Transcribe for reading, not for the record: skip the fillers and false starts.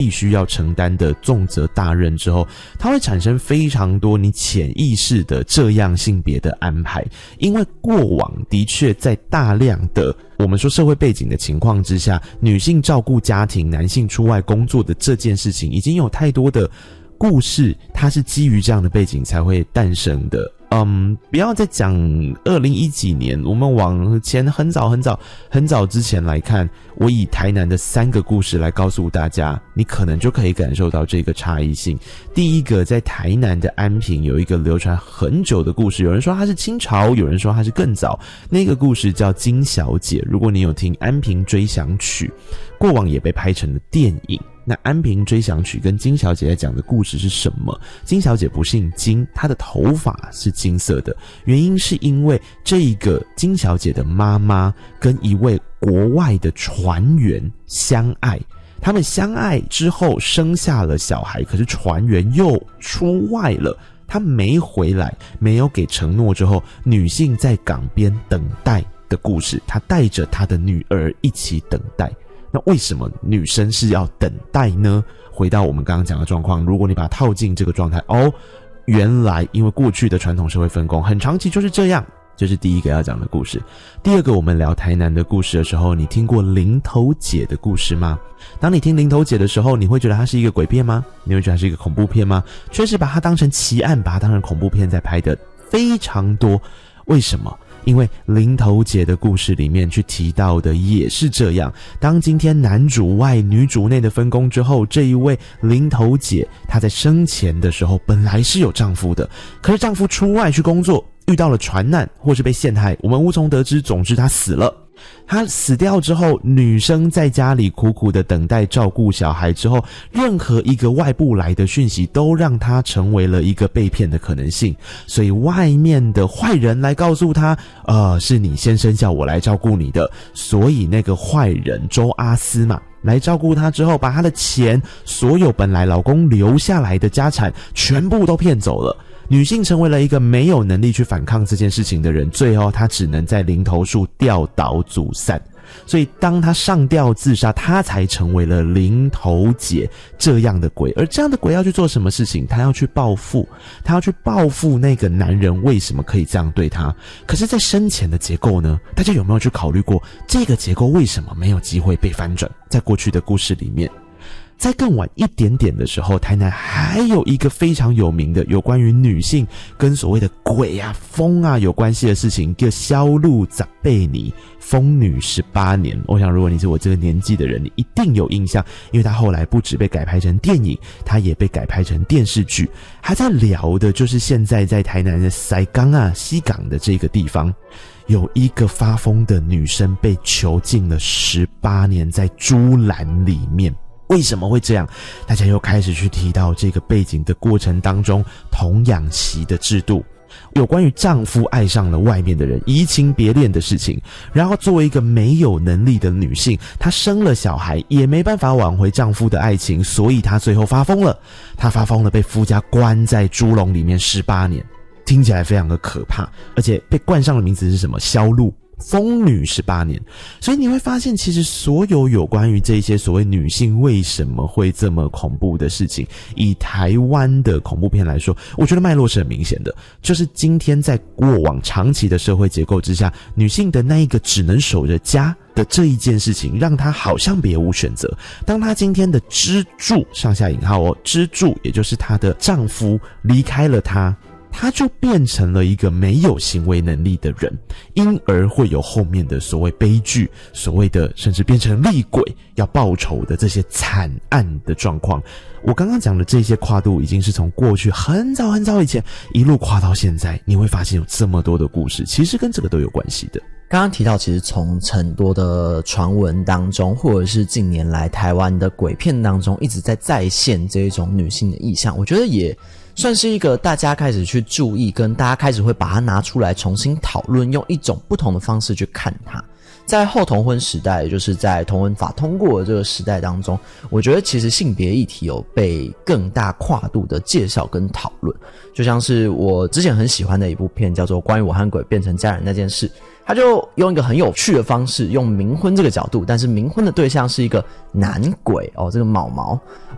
必须要承担的重责大任之后，它会产生非常多你潜意识的这样性别的安排。因为过往的确在大量的我们说社会背景的情况之下，女性照顾家庭，男性出外工作的这件事情已经有太多的故事，它是基于这样的背景才会诞生的。不要再讲2010几年，我们往前很早之前来看，我以台南的3个故事来告诉大家，你可能就可以感受到这个差异性。第一个，在台南的安平有一个流传很久的故事，有人说它是清朝，有人说它是更早，那个故事叫金小姐。如果你有听《安平追想曲》，过往也被拍成了电影。那《安平追想曲》跟金小姐在讲的故事是什么？金小姐不姓金，她的头发是金色的，原因是因为这一个金小姐的妈妈跟一位国外的船员相爱，他们相爱之后生下了小孩，可是船员又出外了，他没回来，没有给承诺之后，女性在港边等待的故事，她带着她的女儿一起等待。那为什么女生是要等待呢？回到我们刚刚讲的状况，如果你把它套进这个状态，原来因为过去的传统社会分工很长期就是这样。这是第一个要讲的故事。第二个，我们聊台南的故事的时候，你听过林头姐的故事吗？当你听林头姐的时候，你会觉得它是一个鬼片吗？你会觉得它是一个恐怖片吗？确实把它当成奇案，把它当成恐怖片在拍的非常多。为什么？因为林头姐的故事里面去提到的也是这样，当今天男主外女主内的分工之后，这一位林头姐她在生前的时候本来是有丈夫的，可是丈夫出外去工作，遇到了船难或是被陷害，我们无从得知，总之她死了。她死掉之后，女生在家里苦苦的等待照顾小孩之后，任何一个外部来的讯息都让她成为了一个被骗的可能性。所以外面的坏人来告诉她，是你先生叫我来照顾你的，所以那个坏人周阿思嘛，来照顾她之后，把她的钱，所有本来老公留下来的家产全部都骗走了。女性成为了一个没有能力去反抗这件事情的人，最后她只能在林头树吊倒祖散。所以当她上吊自杀，她才成为了林头姐这样的鬼。而这样的鬼要去做什么事情？她要去报复，她要去报复那个男人为什么可以这样对她。可是在生前的结构呢，大家有没有去考虑过这个结构为什么没有机会被翻转？在过去的故事里面，在更晚一点点的时候，台南还有一个非常有名的有关于女性跟所谓的鬼啊风啊有关系的事情，叫销路杂贝尼疯女18年。我想如果你是我这个年纪的人，你一定有印象，因为它后来不止被改拍成电影，它也被改拍成电视剧。还在聊的就是现在在台南的西港啊西港的这个地方，有一个发疯的女生被囚禁了18年在猪栏里面。为什么会这样？大家又开始去提到这个背景的过程当中，童养媳的制度，有关于丈夫爱上了外面的人，移情别恋的事情。然后作为一个没有能力的女性，她生了小孩也没办法挽回丈夫的爱情，所以她最后发疯了。她发疯了，被夫家关在猪笼里面18年，听起来非常的可怕，而且被冠上的名字是什么？销路。疯女18年。所以你会发现，其实所有关于这些所谓女性为什么会这么恐怖的事情，以台湾的恐怖片来说，我觉得脉络是很明显的，就是今天在过往长期的社会结构之下，女性的那一个只能守着家的这一件事情，让她好像别无选择。当她今天的支柱，上下引号支柱，也就是她的丈夫离开了她，他就变成了一个没有行为能力的人，因而会有后面的所谓悲剧，所谓的甚至变成厉鬼要报仇的这些惨案的状况。我刚刚讲的这些跨度已经是从过去很早很早以前一路跨到现在，你会发现有这么多的故事其实跟这个都有关系的。 刚刚提到其实从很多的传闻当中，或者是近年来台湾的鬼片当中一直在再现这一种女性的意象，我觉得也算是一个大家开始去注意，跟大家开始会把它拿出来重新讨论，用一种不同的方式去看它。在后同婚时代，也就是在同婚法通过的这个时代当中，我觉得其实性别议题有被更大跨度的介绍跟讨论。就像是我之前很喜欢的一部片叫做《关于我和鬼变成家人那件事》，他就用一个很有趣的方式，用冥婚这个角度，但是冥婚的对象是一个男鬼这个毛毛。